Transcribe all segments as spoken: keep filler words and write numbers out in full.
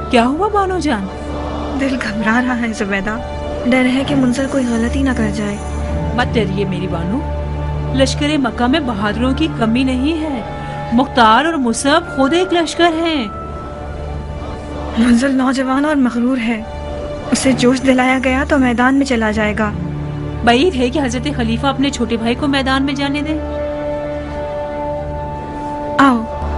کیا ہوا بانو جان؟ دل گھبرا رہا ہے زبیدہ، ڈر ہے کہ منظر کوئی غلطی نہ کر جائے۔ مت ڈریے میری بانو، لشکر مکہ میں بہادروں کی کمی نہیں ہے۔ مختار اور مصعب خود ایک لشکر ہیں۔ منظر نوجوان اور مغرور ہے، اسے جوش دلایا گیا تو میدان میں چلا جائے گا۔ بعید ہے کہ حضرت خلیفہ اپنے چھوٹے بھائی کو میدان میں جانے دیں۔ آؤ۔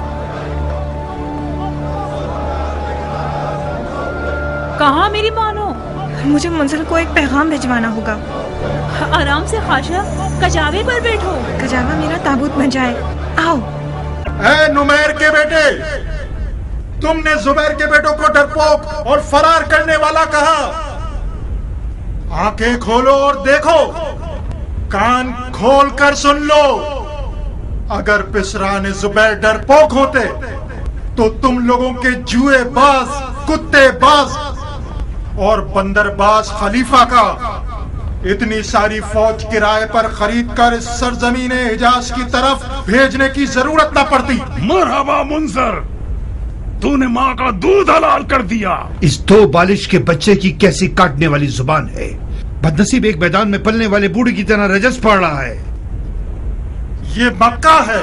کہاں میری بانو؟ مجھے منزل کو ایک پیغام بھجوانا ہوگا۔ آرام سے خاشا، کجاوے پر بیٹھو۔ کجاوا میرا تابوت بن جائے۔ آؤ۔ اے نمیر کے بیٹے، تم نے زبیر کے بیٹوں کو ڈرپوک اور فرار کرنے والا کہا۔ آنکھیں کھولو اور دیکھو، کان کھول کر سن لو۔ اگر پسران زبیر ڈرپوک ہوتے تو تم لوگوں کے جوئے باز، کتے باز اور بندر باز خلیفہ کا اتنی ساری فوج کرائے پر خرید کر اس سرزمین حجاز کی طرف بھیجنے کی ضرورت نہ پڑتی۔ مرحبا منظر، تو نے ماں کا دودھ حلال کر دیا۔ اس دو بالش کے بچے کی کیسی کاٹنے والی زبان ہے۔ بدنصیب ایک میدان میں پلنے والے بوڑھے کی طرح رجس پڑ رہا ہے۔ یہ مکہ ہے،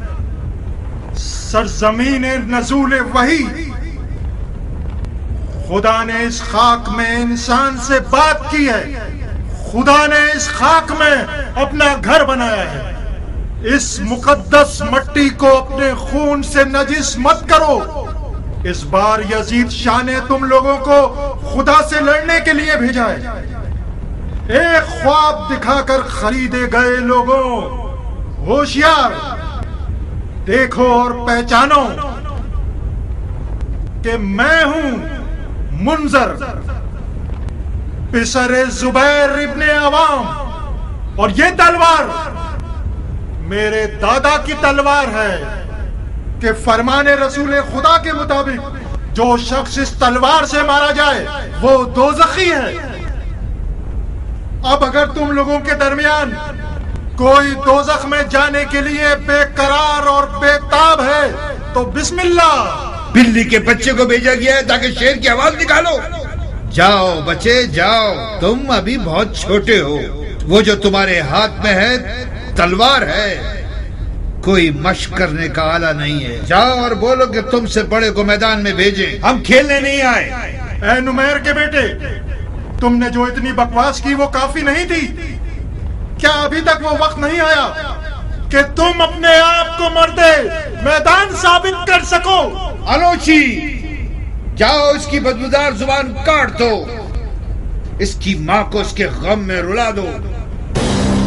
سرزمین نزول وحی۔ خدا نے اس خاک میں انسان سے بات کی ہے، خدا نے اس خاک میں اپنا گھر بنایا ہے۔ اس مقدس مٹی کو اپنے خون سے نجس مت کرو۔ اس بار یزید شاہ نے تم لوگوں کو خدا سے لڑنے کے لیے بھیجا ہے۔ ایک خواب دکھا کر خریدے گئے لوگوں، ہوشیار، دیکھو اور پہچانو کہ میں ہوں منظر، پسر زبیر ابن عوام، اور یہ تلوار میرے دادا کی تلوار ہے کہ فرمان رسول خدا کے مطابق جو شخص اس تلوار سے مارا جائے وہ دوزخی ہے۔ اب اگر تم لوگوں کے درمیان کوئی دوزخ میں جانے کے لیے بے قرار اور بے تاب ہے تو بسم اللہ۔ بلی کے بچے کو بھیجا گیا ہے تاکہ شیر کی آواز نکالو۔ جاؤ بچے جاؤ، تم ابھی بہت چھوٹے ہو۔ وہ جو تمہارے ہاتھ میں ہے تلوار ہے، کوئی مشق کرنے کا آلہ نہیں ہے۔ جاؤ اور بولو کہ تم سے بڑے کو میدان میں بھیجیں، ہم کھیلنے نہیں آئے۔ اے نمیر کے بیٹے، تم نے جو اتنی بکواس کی وہ کافی نہیں تھی؟ کیا ابھی تک وہ وقت نہیں آیا کہ تم اپنے آپ کو مردے میدان ثابت کر سکو؟ الوچی، جاؤ اس کی بدبودار زبان کاٹ دو، اس کی ماں کو اس کے غم میں رلا دو۔